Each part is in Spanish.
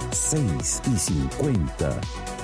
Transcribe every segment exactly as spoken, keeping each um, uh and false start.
seis y cincuenta.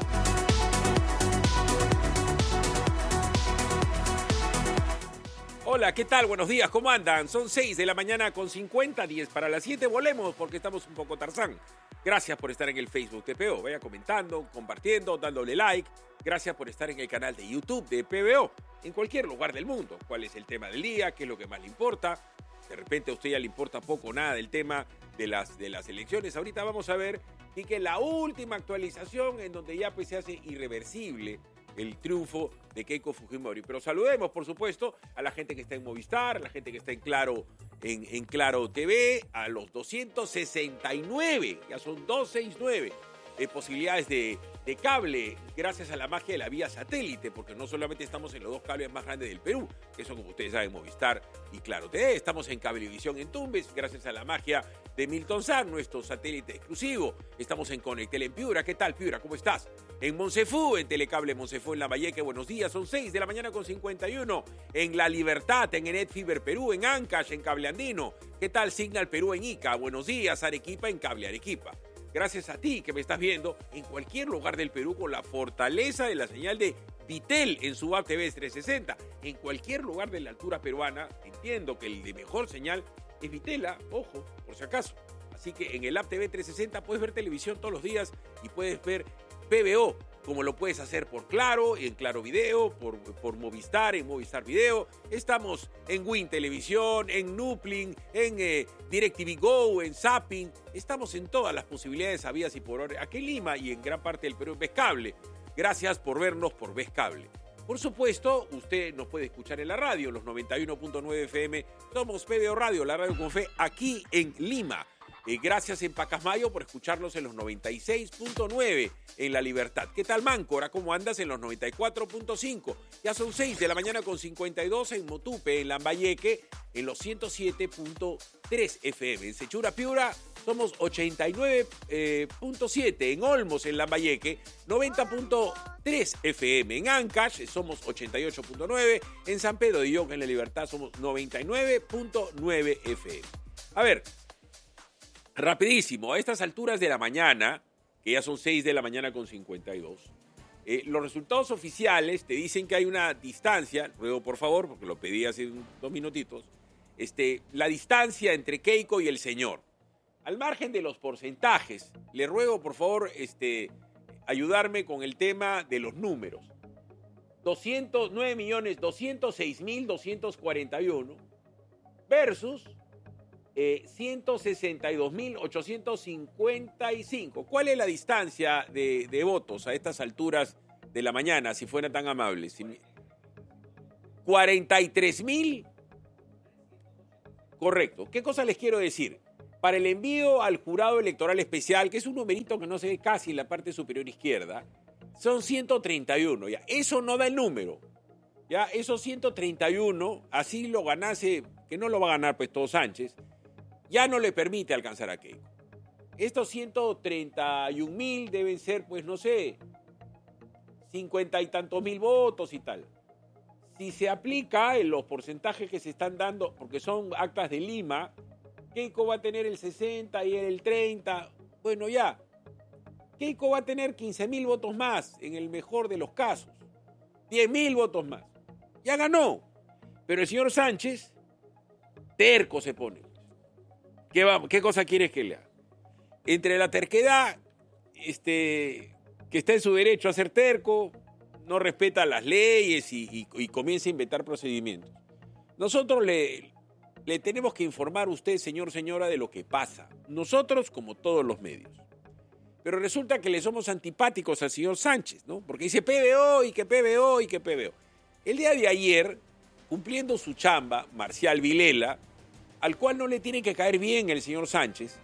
Hola, ¿qué tal? Buenos días, ¿cómo andan? Son seis de la mañana con cincuenta, diez para las siete. Volemos porque estamos un poco Tarzán. Gracias por estar en el Facebook de P B O. Vaya comentando, compartiendo, dándole like. Gracias por estar en el canal de YouTube de P B O. En cualquier lugar del mundo. ¿Cuál es el tema del día? ¿Qué es lo que más le importa? De repente a usted ya le importa poco o nada del tema de las, de las elecciones. Ahorita vamos a ver y que la última actualización en donde ya pues se hace irreversible el triunfo de Keiko Fujimori. Pero saludemos, por supuesto, a la gente que está en Movistar, a la gente que está en Claro, en, en Claro T V, a los doscientos sesenta y nueve, ya son doscientos sesenta y nueve eh, posibilidades de, de cable, gracias a la magia de la vía satélite, porque no solamente estamos en los dos cables más grandes del Perú, que son, como ustedes saben, Movistar y Claro T V, estamos en Cablevisión en Tumbes, gracias a la magia de Milton San, nuestro satélite exclusivo. Estamos en Conectel en Piura. ¿Qué tal, Piura? ¿Cómo estás? En Monsefú, en Telecable Monsefú, en Lambayeque. Buenos días, son seis de la mañana con cincuenta y uno. En La Libertad, en Enet Fiber Perú, en Ancash, en Cable Andino. ¿Qué tal, Signal Perú en Ica? Buenos días, Arequipa, en Cable Arequipa. Gracias a ti que me estás viendo en cualquier lugar del Perú con la fortaleza de la señal de Vitel en su app T V trescientos sesenta. En cualquier lugar de la altura peruana, entiendo que el de mejor señal es Vitela, ojo, por si acaso. Así que en el app T V trescientos sesenta puedes ver televisión todos los días y puedes ver P B O, como lo puedes hacer por Claro, en Claro Video, por, por Movistar, en Movistar Video. Estamos en Win Televisión, en Nuplin, en eh, DirecTV Go, en Zapping. Estamos en todas las posibilidades habidas y por hora, aquí en Lima y en gran parte del Perú en Vescable. Gracias por vernos por Vescable. Por supuesto, usted nos puede escuchar en la radio, los noventa y uno punto nueve F M. Somos P B O Radio, la radio con fe, aquí en Lima. Eh, gracias en Pacasmayo por escucharnos en los noventa y seis punto nueve en La Libertad. ¿Qué tal, Máncora? ¿Cómo andas en los noventa y cuatro punto cinco? Ya son seis de la mañana con cincuenta y dos en Motupe, en Lambayeque, en los ciento siete punto tres F M. En Sechura, Piura, somos ochenta y nueve punto siete. En Olmos, en Lambayeque, noventa punto tres F M. En Ancash, somos ochenta y ocho punto nueve. En San Pedro de Ioc, en La Libertad, somos noventa y nueve punto nueve F M. A ver, rapidísimo, a estas alturas de la mañana, que ya son seis de la mañana con cincuenta y dos, eh, los resultados oficiales te dicen que hay una distancia, ruego por favor, porque lo pedí hace un, dos minutitos, este, la distancia entre Keiko y el señor. Al margen de los porcentajes, le ruego por favor este, ayudarme con el tema de los números. doscientos nueve millones doscientos seis mil doscientos cuarenta y uno versus Eh, ciento sesenta y dos mil ochocientos cincuenta y cinco. ¿Cuál es la distancia de, de votos a estas alturas de la mañana, si fueran tan amables? cuarenta y tres mil. Correcto. ¿Qué cosa les quiero decir? Para el envío al jurado electoral especial, que es un numerito que no se ve casi en la parte superior izquierda, son ciento treinta y uno. ¿Ya? Eso no da el número. ¿Ya? Esos ciento treinta y uno, así lo ganase, que no lo va a ganar pues todo Sánchez, ya no le permite alcanzar a Keiko. Estos ciento treinta y un mil deben ser, pues no sé, cincuenta y tantos mil votos y tal. Si se aplica en los porcentajes que se están dando, porque son actas de Lima, Keiko va a tener el sesenta y él el treinta. Bueno, ya. Keiko va a tener quince mil votos más, en el mejor de los casos. diez mil votos más. Ya ganó. Pero el señor Sánchez, terco se pone. ¿Qué, va, ¿Qué cosa quieres que lea? Entre la terquedad, este, que está en su derecho a ser terco, no respeta las leyes y, y, y comienza a inventar procedimientos. Nosotros le, le tenemos que informar a usted, señor, señora, de lo que pasa. Nosotros, como todos los medios. Pero resulta que le somos antipáticos al señor Sánchez, ¿no? Porque dice P B O y que P B O y que P B O. El día de ayer, cumpliendo su chamba, Marcial Vilela, al cual no le tiene que caer bien el señor Sánchez,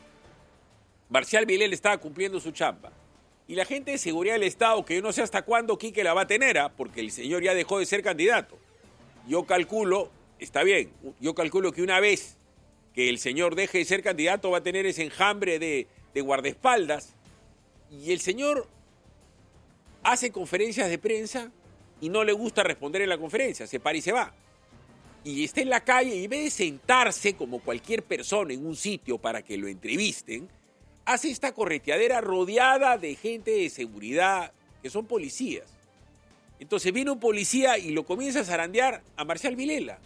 Marcial Vilela estaba cumpliendo su chamba. Y la gente de seguridad del Estado, que yo no sé hasta cuándo Quique la va a tener, ¿eh? Porque el señor ya dejó de ser candidato. Yo calculo, está bien, yo calculo que una vez que el señor deje de ser candidato va a tener ese enjambre de, de guardaespaldas. Y el señor hace conferencias de prensa y no le gusta responder en la conferencia, se para y se va. Y está en la calle y en vez de sentarse como cualquier persona en un sitio para que lo entrevisten, hace esta correteadera rodeada de gente de seguridad, que son policías. Entonces viene un policía y lo comienza a zarandear a Marcial Vilela.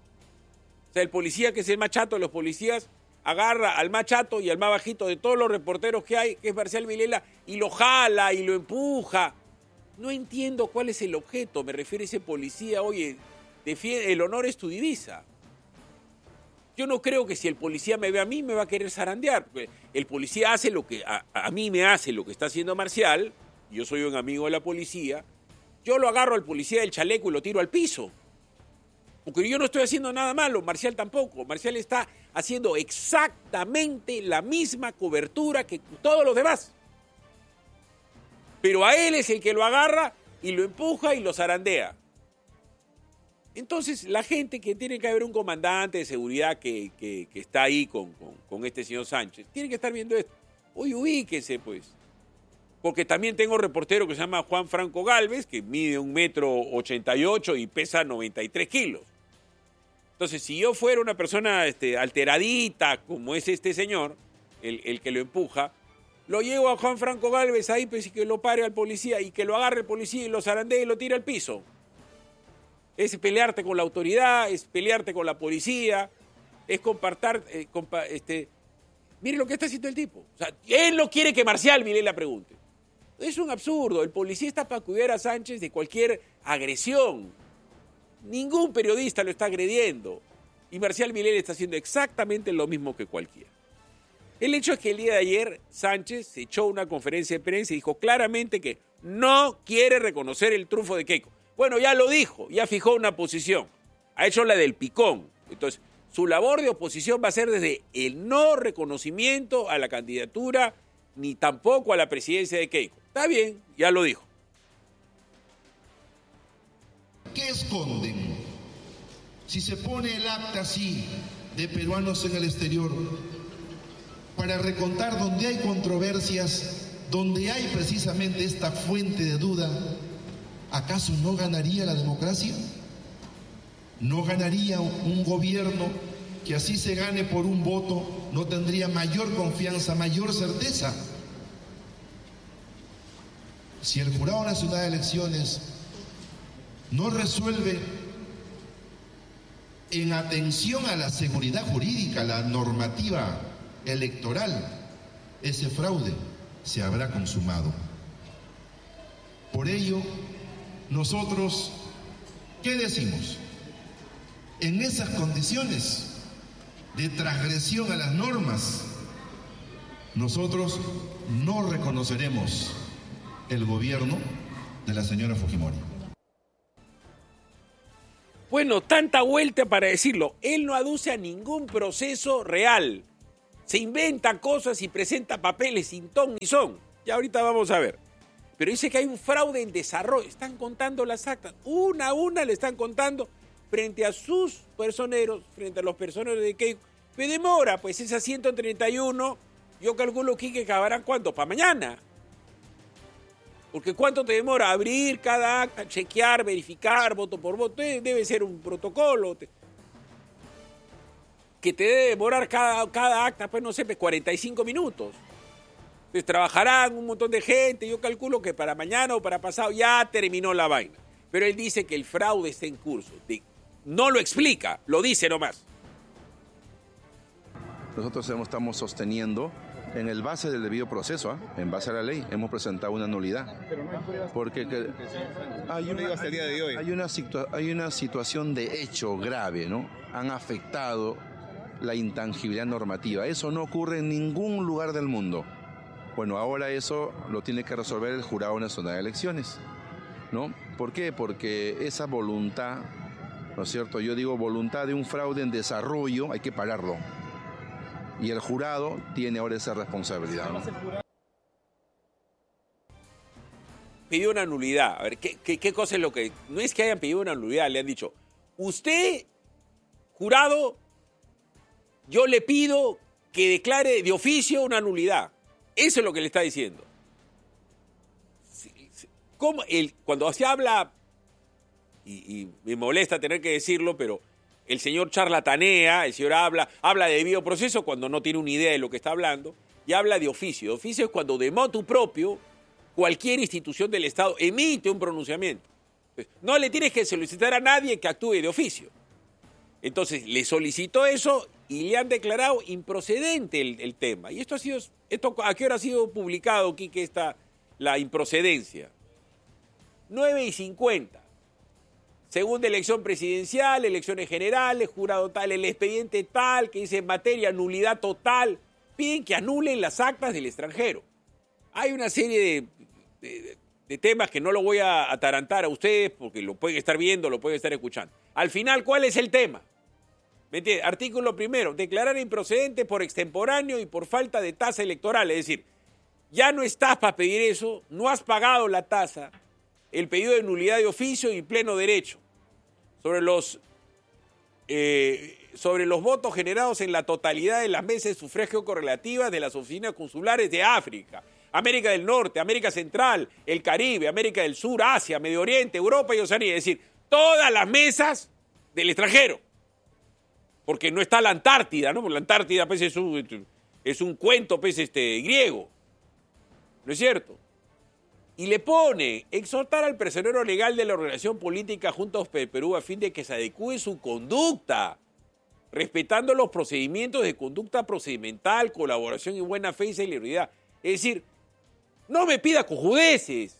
O sea, el policía que es el más chato de los policías agarra al más chato y al más bajito de todos los reporteros que hay, que es Marcial Vilela, y lo jala y lo empuja. No entiendo cuál es el objeto, me refiero a ese policía, oye, defiende, el honor es tu divisa. Yo no creo que si el policía me ve a mí, me va a querer zarandear. El policía hace lo que, a, a mí me hace lo que está haciendo Marcial, yo soy un amigo de la policía, yo lo agarro al policía del chaleco y lo tiro al piso. Porque yo no estoy haciendo nada malo, Marcial tampoco. Marcial está haciendo exactamente la misma cobertura que todos los demás. Pero a él es el que lo agarra y lo empuja y lo zarandea. Entonces, la gente que tiene que haber un comandante de seguridad que, que, que está ahí con, con, con este señor Sánchez, tiene que estar viendo esto. Oye, ubíquese, pues. Porque también tengo un reportero que se llama Juan Franco Galvez, que mide un metro ochenta y ocho y pesa noventa y tres kilos. Entonces, si yo fuera una persona este, alteradita, como es este señor, el, el que lo empuja, lo llevo a Juan Franco Galvez ahí, pues, y que lo pare al policía, y que lo agarre el policía y lo zarandee y lo tire al piso. Es pelearte con la autoridad, es pelearte con la policía, es compartir, eh, compa, este, mire lo que está haciendo el tipo. O sea, él no quiere que Marcial Vilela pregunte. Es un absurdo, el policía está para cuidar a Sánchez de cualquier agresión. Ningún periodista lo está agrediendo. Y Marcial Vilela está haciendo exactamente lo mismo que cualquiera. El hecho es que el día de ayer Sánchez echó una conferencia de prensa y dijo claramente que no quiere reconocer el triunfo de Keiko. Bueno, ya lo dijo, ya fijó una posición. Ha hecho la del picón. Entonces, su labor de oposición va a ser desde el no reconocimiento a la candidatura ni tampoco a la presidencia de Keiko. Está bien, ya lo dijo. ¿Qué esconden? Si se pone el acta así de peruanos en el exterior para recontar donde hay controversias, donde hay precisamente esta fuente de duda, ¿acaso no ganaría la democracia? ¿No ganaría un gobierno que así se gane por un voto, no tendría mayor confianza, mayor certeza? Si el Jurado Nacional de Elecciones no resuelve en atención a la seguridad jurídica, la normativa electoral, ese fraude se habrá consumado. Por ello, nosotros, ¿qué decimos? En esas condiciones de transgresión a las normas, nosotros no reconoceremos el gobierno de la señora Fujimori. Bueno, tanta vuelta para decirlo. Él no aduce a ningún proceso real. Se inventa cosas y presenta papeles sin ton ni son. Ya ahorita vamos a ver. Pero dice que hay un fraude en desarrollo. Están contando las actas. Una a una le están contando frente a sus personeros, frente a los personeros de Keiko. Pero demora, pues esas ciento treinta y uno, yo calculo aquí que acabarán ¿cuánto? Para mañana. Porque ¿cuánto te demora abrir cada acta, chequear, verificar, voto por voto? Debe ser un protocolo que te debe demorar cada, cada acta, pues no sé, cuarenta y cinco minutos. Entonces trabajarán un montón de gente, yo calculo que para mañana o para pasado ya terminó la vaina. Pero él dice que el fraude está en curso. No lo explica, lo dice nomás. Nosotros estamos sosteniendo en el base del debido proceso, ¿eh? En base a la ley, hemos presentado una nulidad. Porque que, hay, una, hay, hay, una situa, hay una situación de hecho grave, ¿no? Han afectado la intangibilidad normativa. Eso no ocurre en ningún lugar del mundo. Bueno, ahora eso lo tiene que resolver el Jurado Nacional de Elecciones, ¿no? ¿Por qué? Porque esa voluntad, ¿no es cierto? Yo digo voluntad de un fraude en desarrollo, hay que pararlo. Y el jurado tiene ahora esa responsabilidad, ¿no? Pidió una nulidad. A ver, ¿qué, qué, ¿qué cosa es lo que...? No es que hayan pedido una nulidad, le han dicho, usted, jurado, yo le pido que declare de oficio una nulidad. Eso es lo que le está diciendo. ¿Cómo? El, cuando se habla, y, y me molesta tener que decirlo, pero... El señor charlatanea, el señor habla, habla de debido proceso cuando no tiene una idea de lo que está hablando, y habla de oficio. Oficio es cuando de motu propio cualquier institución del Estado emite un pronunciamiento. No le tienes que solicitar a nadie que actúe de oficio. Entonces le solicitó eso y le han declarado improcedente el, el tema. ¿Y esto ha sido, esto a qué hora ha sido publicado, Quique, esta, la improcedencia? nueve y cincuenta. Segunda elección presidencial, elecciones generales, jurado tal, el expediente tal, que dice materia nulidad total. Piden que anulen las actas del extranjero. Hay una serie de, de, de temas que no lo voy a atarantar a ustedes porque lo pueden estar viendo, lo pueden estar escuchando. Al final, ¿cuál es el tema? ¿Me entiendes? Artículo primero, declarar improcedente por extemporáneo y por falta de tasa electoral. Es decir, ya no estás para pedir eso, no has pagado la tasa, el pedido de nulidad de oficio y pleno derecho. Sobre los, eh, sobre los votos generados en la totalidad de las mesas de sufragio correlativas de las oficinas consulares de África, América del Norte, América Central, el Caribe, América del Sur, Asia, Medio Oriente, Europa y Oceanía. Es decir, todas las mesas del extranjero. Porque no está la Antártida, ¿no? Porque la Antártida pues, es, un, es un cuento pues, este, griego. ¿No es cierto? Y le pone, exhortar al personero legal de la organización política Juntos por el Perú a fin de que se adecúe su conducta, respetando los procedimientos de conducta procedimental, colaboración y buena fe y celeridad. Es decir, no me pida cojudeces.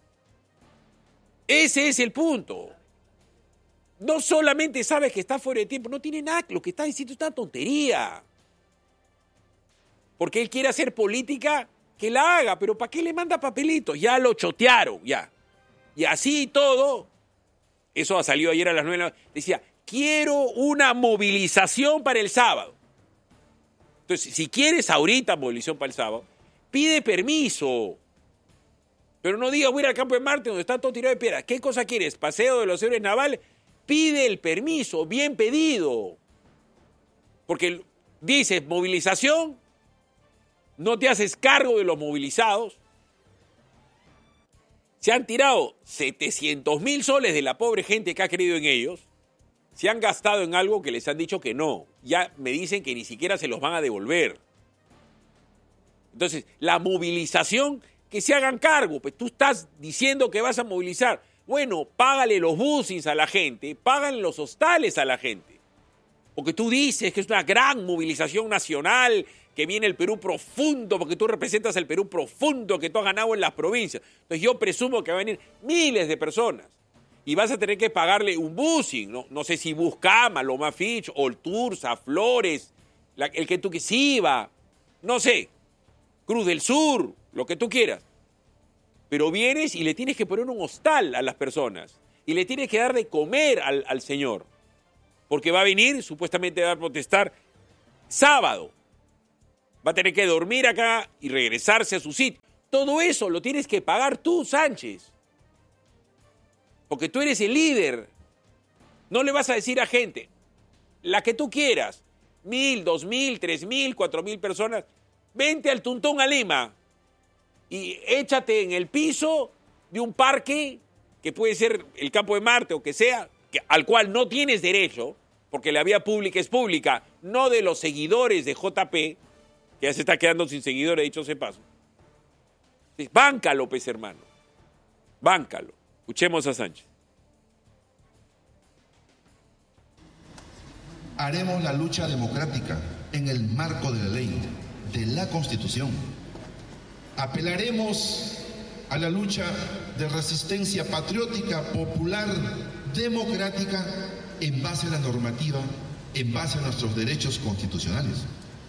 Ese es el punto. No solamente sabes que está fuera de tiempo, no tiene nada, lo que está diciendo es una tontería. Porque él quiere hacer política, que la haga, pero ¿para qué le manda papelitos? Ya lo chotearon, ya. Y así y todo, eso ha salido ayer a las nueve, decía, quiero una movilización para el sábado. Entonces, si quieres ahorita movilización para el sábado, pide permiso. Pero no diga, voy a ir al Campo de Marte donde está todo tirado de piedra. ¿Qué cosa quieres? ¿Paseo de los héroes navales? Pide el permiso, bien pedido. Porque dices movilización, no te haces cargo de los movilizados. Se han tirado setecientos mil soles de la pobre gente que ha creído en ellos. Se han gastado en algo que les han dicho que no. Ya me dicen que ni siquiera se los van a devolver. Entonces, la movilización, que se hagan cargo. Pues tú estás diciendo que vas a movilizar. Bueno, págale los buses a la gente, págale los hostales a la gente. Porque tú dices que es una gran movilización nacional, que viene el Perú profundo, porque tú representas el Perú profundo que tú has ganado en las provincias. Entonces yo presumo que van a venir miles de personas. Y vas a tener que pagarle un busing, ¿no? No sé si Buscama, Loma Fitch, Olturza, Flores, la, el que tú quieras, Siva, no sé, Cruz del Sur, lo que tú quieras. Pero vienes y le tienes que poner un hostal a las personas. Y le tienes que dar de comer al, al señor. Porque va a venir, supuestamente va a protestar sábado. Va a tener que dormir acá y regresarse a su sitio. Todo eso lo tienes que pagar tú, Sánchez. Porque tú eres el líder. No le vas a decir a gente, la que tú quieras, mil, dos mil, tres mil, cuatro mil personas, vente al Tuntún a Lima y échate en el piso de un parque, que puede ser el Campo de Marte o que sea, que, al cual no tienes derecho, porque la vía pública es pública, no de los seguidores de J P, que ya se está quedando sin seguidores, dicho sea paso. Báncalo, pues, hermano. Báncalo. Escuchemos a Sánchez. Haremos la lucha democrática en el marco de la ley, de la Constitución. Apelaremos a la lucha de resistencia patriótica, popular, democrática, en base a la normativa, en base a nuestros derechos constitucionales.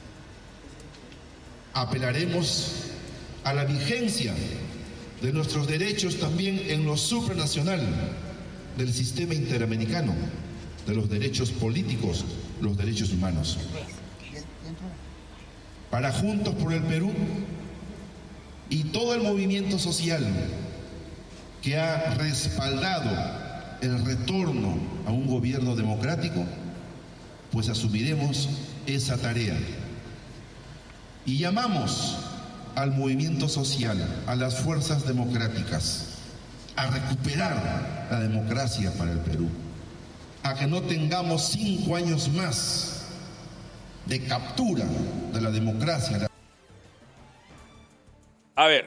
Apelaremos a la vigencia de nuestros derechos también en lo supranacional del sistema interamericano, de los derechos políticos, los derechos humanos. Para Juntos por el Perú y todo el movimiento social que ha respaldado el retorno a un gobierno democrático, pues asumiremos esa tarea. Y llamamos al movimiento social, a las fuerzas democráticas, a recuperar la democracia para el Perú, a que no tengamos cinco años más de captura de la democracia. A ver,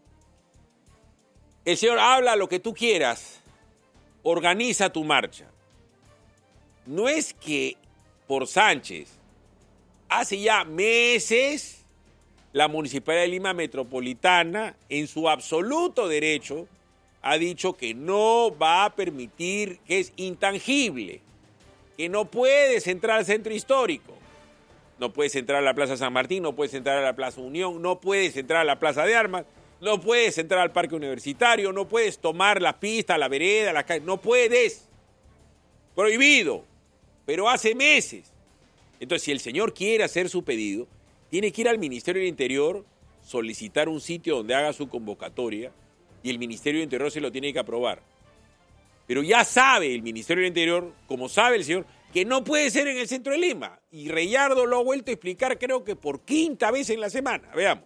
el señor habla lo que tú quieras, organiza tu marcha. No es que por Sánchez, hace ya meses, la Municipalidad de Lima Metropolitana, en su absoluto derecho, ha dicho que no va a permitir, que es intangible, que no puedes entrar al centro histórico. No puedes entrar a la Plaza San Martín, no puedes entrar a la Plaza Unión, no puedes entrar a la Plaza de Armas, no puedes entrar al Parque Universitario, no puedes tomar la pista, la vereda, la calle, no puedes. Prohibido. Pero hace meses. Entonces, si el señor quiere hacer su pedido, tiene que ir al Ministerio del Interior, solicitar un sitio donde haga su convocatoria y el Ministerio del Interior se lo tiene que aprobar. Pero ya sabe el Ministerio del Interior, como sabe el señor, que no puede ser en el centro de Lima. Y Reyardo lo ha vuelto a explicar, creo que por quinta vez en la semana. Veamos.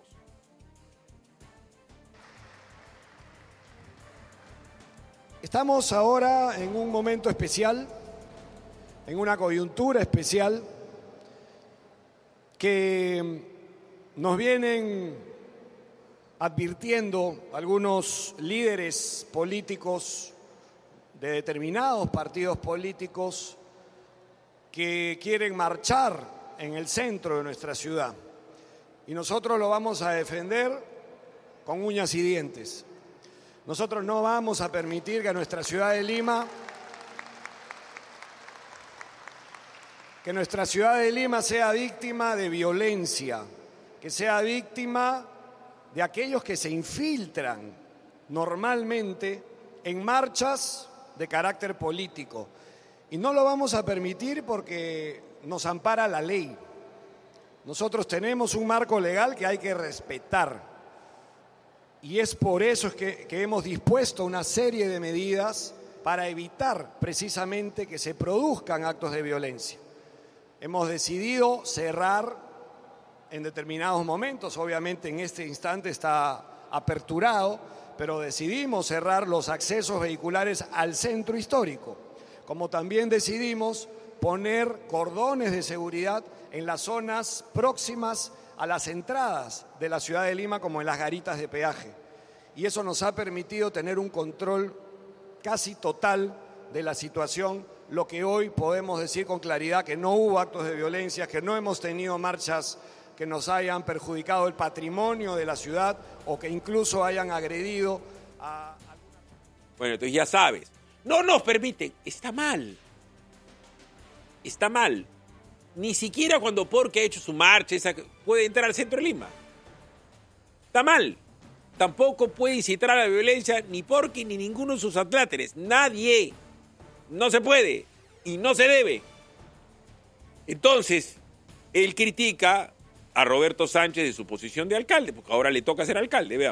Estamos ahora en un momento especial, en una coyuntura especial, que nos vienen advirtiendo algunos líderes políticos de determinados partidos políticos que quieren marchar en el centro de nuestra ciudad. Y nosotros lo vamos a defender con uñas y dientes. Nosotros no vamos a permitir que nuestra ciudad de Lima, que nuestra ciudad de Lima sea víctima de violencia, que sea víctima de aquellos que se infiltran normalmente en marchas de carácter político. Y no lo vamos a permitir porque nos ampara la ley. Nosotros tenemos un marco legal que hay que respetar. Y es por eso que, que hemos dispuesto una serie de medidas para evitar precisamente que se produzcan actos de violencia. Hemos decidido cerrar en determinados momentos, obviamente en este instante está aperturado, pero decidimos cerrar los accesos vehiculares al centro histórico, como también decidimos poner cordones de seguridad en las zonas próximas a las entradas de la ciudad de Lima, como en las garitas de peaje. Y eso nos ha permitido tener un control casi total de la situación, lo que hoy podemos decir con claridad que no hubo actos de violencia, que no hemos tenido marchas que nos hayan perjudicado el patrimonio de la ciudad o que incluso hayan agredido a... Bueno, entonces ya sabes, no nos permiten, está mal, está mal. Ni siquiera cuando Porque ha hecho su marcha esa, puede entrar al centro de Lima. Está mal. Tampoco puede incitar a la violencia ni Porque ni ninguno de sus atláteres. Nadie. No se puede y no se debe. Entonces, él critica a Roberto Sánchez de su posición de alcalde, porque ahora le toca ser alcalde, veamos.